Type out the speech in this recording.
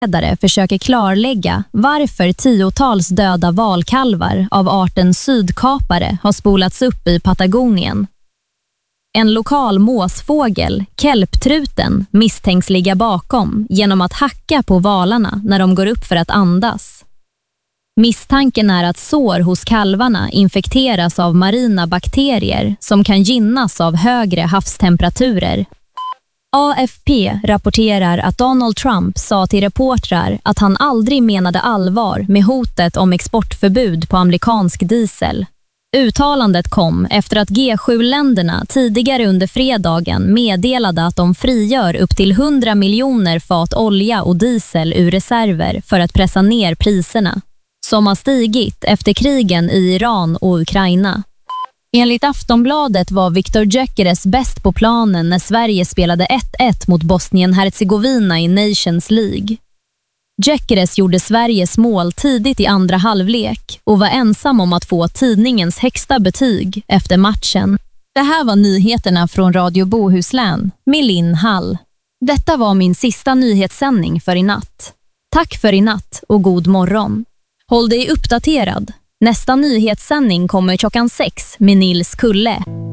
försöker klarlägga varför tiotals döda valkalvar av arten sydkapare har spolats upp i Patagonien. En lokal måsfågel, kelptruten, misstänks ligga bakom genom att hacka på valarna när de går upp för att andas. Misstanken är att sår hos kalvarna infekteras av marina bakterier som kan gynnas av högre havstemperaturer. AFP rapporterar att Donald Trump sa till reportrar att han aldrig menade allvar med hotet om exportförbud på amerikansk diesel. Uttalandet kom efter att G7-länderna tidigare under fredagen meddelade att de frigör upp till 100 miljoner fat olja och diesel ur reserver för att pressa ner priserna, som har stigit efter krigen i Iran och Ukraina. Enligt Aftonbladet var Viktor Gyökeres bäst på planen när Sverige spelade 1-1 mot Bosnien-Hercegovina i Nations League. Gyökeres gjorde Sveriges mål tidigt i andra halvlek och var ensam om att få tidningens högsta betyg efter matchen. Det här var nyheterna från Radio Bohuslän med Linn Hall. Detta var min sista nyhetssändning för i natt. Tack för i natt och god morgon. Håll dig uppdaterad. Nästa nyhetssändning kommer 6:00 med Nils Kulle.